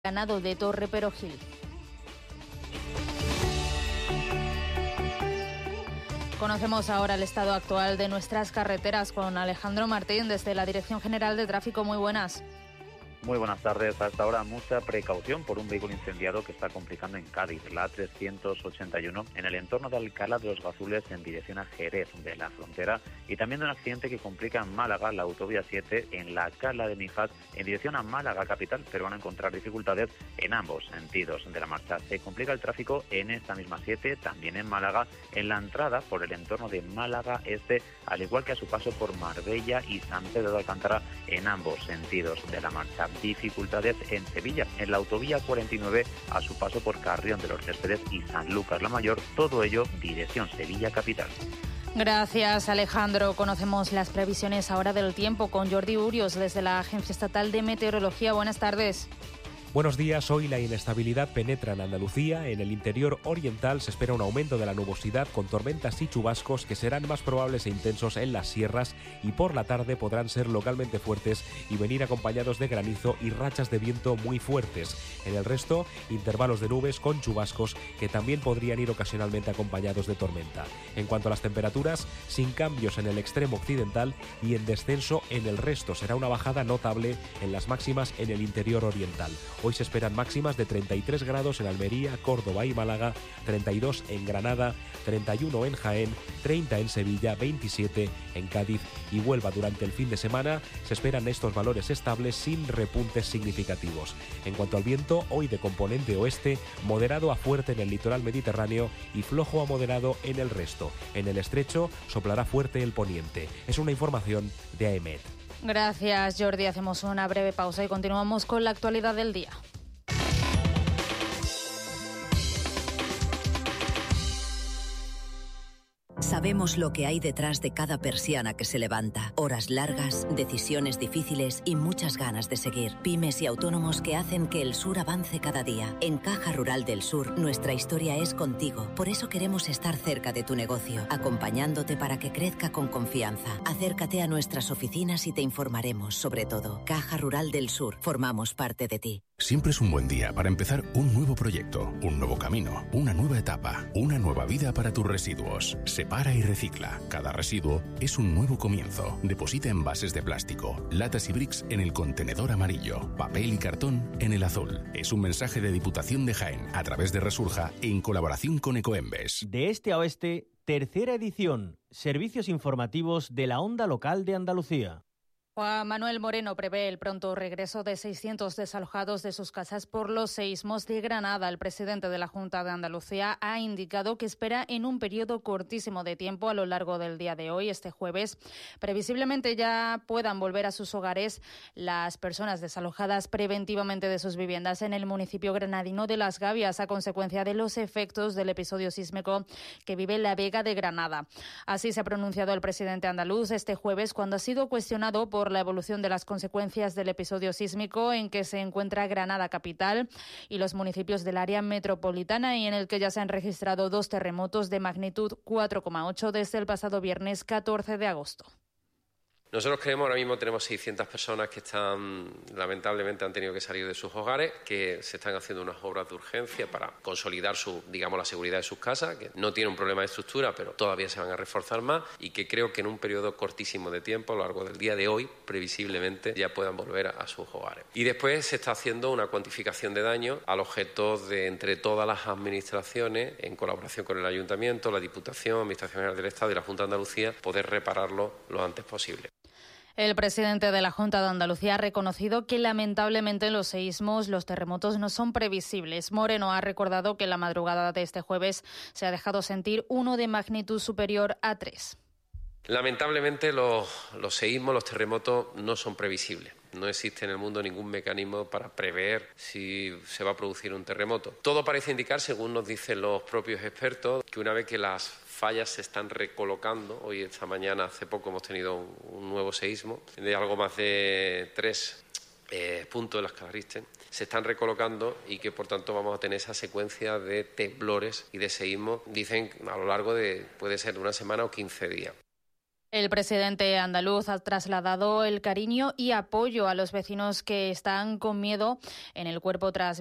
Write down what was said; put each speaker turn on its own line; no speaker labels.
ganado de Torre Perogil. Conocemos ahora el estado actual de nuestras carreteras con Alejandro Martín desde la Dirección General de Tráfico. Muy buenas.
Muy buenas tardes. Hasta ahora mucha precaución por un vehículo incendiado que está complicando en Cádiz, la A381, en el entorno de Alcalá de los Gazules en dirección a Jerez de la Frontera, y también de un accidente que complica en Málaga, la autovía 7, en la Cala de Mijas, en dirección a Málaga capital, pero van a encontrar dificultades en ambos sentidos de la marcha. Se complica el tráfico en esta misma 7, también en Málaga, en la entrada por el entorno de Málaga Este, al igual que a su paso por Marbella y San Pedro de Alcántara, en ambos sentidos de la marcha. Dificultades en Sevilla, en la autovía 49, a su paso por Carrión de los Céspedes y San Lucas la Mayor, todo ello dirección Sevilla capital.
Gracias, Alejandro. Conocemos las previsiones ahora del tiempo con Jordi Urios desde la Agencia Estatal de Meteorología. Buenas tardes.
Buenos días. Hoy la inestabilidad penetra en Andalucía. En el interior oriental se espera un aumento de la nubosidad con tormentas y chubascos que serán más probables e intensos en las sierras, y por la tarde podrán ser localmente fuertes y venir acompañados de granizo y rachas de viento muy fuertes. En el resto, intervalos de nubes con chubascos que también podrían ir ocasionalmente acompañados de tormenta. En cuanto a las temperaturas, sin cambios en el extremo occidental y en descenso en el resto. Será una bajada notable en las máximas en el interior oriental. Hoy se esperan máximas de 33 grados en Almería, Córdoba y Málaga, 32 en Granada, 31 en Jaén, 30 en Sevilla, 27 en Cádiz y Huelva. Durante el fin de semana se esperan estos valores estables sin repuntes significativos. En cuanto al viento, hoy de componente oeste, moderado a fuerte en el litoral mediterráneo y flojo a moderado en el resto. En el estrecho soplará fuerte el poniente. Es una información de AEMET.
Gracias, Jordi. Hacemos una breve pausa y continuamos con la actualidad del día.
Sabemos lo que hay detrás de cada persiana que se levanta. Horas largas, decisiones difíciles y muchas ganas de seguir. Pymes y autónomos que hacen que el sur avance cada día. En Caja Rural del Sur, nuestra historia es contigo. Por eso queremos estar cerca de tu negocio, acompañándote para que crezca con confianza. Acércate a nuestras oficinas y te informaremos sobre todo. Caja Rural del Sur, formamos parte de ti.
Siempre es un buen día para empezar un nuevo proyecto, un nuevo camino, una nueva etapa, una nueva vida para tus residuos. Separa y recicla. Cada residuo es un nuevo comienzo. Deposita envases de plástico, latas y bricks en el contenedor amarillo, papel y cartón en el azul. Es un mensaje de Diputación de Jaén a través de Resurja en colaboración con Ecoembes.
De este a oeste, tercera edición. Servicios informativos de la Onda Local de Andalucía.
Juan Manuel Moreno prevé el pronto regreso de 600 desalojados de sus casas por los seísmos de Granada. El presidente de la Junta de Andalucía ha indicado que espera en un periodo cortísimo de tiempo a lo largo del día de hoy, este jueves, previsiblemente ya puedan volver a sus hogares las personas desalojadas preventivamente de sus viviendas en el municipio granadino de Las Gavias a consecuencia de los efectos del episodio sísmico que vive la Vega de Granada. Así se ha pronunciado el presidente andaluz este jueves cuando ha sido cuestionado por la evolución de las consecuencias del episodio sísmico en que se encuentra Granada capital y los municipios del área metropolitana, y en el que ya se han registrado 2 terremotos de magnitud 4,8 desde el pasado viernes 14 de agosto.
Nosotros creemos, ahora mismo tenemos 600 personas que lamentablemente han tenido que salir de sus hogares, que se están haciendo unas obras de urgencia para consolidar la seguridad de sus casas, que no tienen un problema de estructura, pero todavía se van a reforzar más, y que creo que en un periodo cortísimo de tiempo, a lo largo del día de hoy, previsiblemente ya puedan volver a sus hogares. Y después se está haciendo una cuantificación de daños al objeto de, entre todas las administraciones, en colaboración con el Ayuntamiento, la Diputación, Administración General del Estado y la Junta de Andalucía, poder repararlo lo antes posible.
El presidente de la Junta de Andalucía ha reconocido que lamentablemente los seísmos, los terremotos no son previsibles. Moreno ha recordado que la madrugada de este jueves se ha dejado sentir uno de magnitud superior a 3.
Lamentablemente los seísmos, los terremotos no son previsibles. No existe en el mundo ningún mecanismo para prever si se va a producir un terremoto. Todo parece indicar, según nos dicen los propios expertos, que una vez que las fallas se están recolocando, hoy, esta mañana, hace poco hemos tenido un nuevo seísmo de algo más de 3 puntos de la escala Richter, se están recolocando y que por tanto vamos a tener esa secuencia de temblores y de seísmos, dicen a lo largo de, puede ser una semana o 15 días.
El presidente andaluz ha trasladado el cariño y apoyo a los vecinos que están con miedo en el cuerpo tras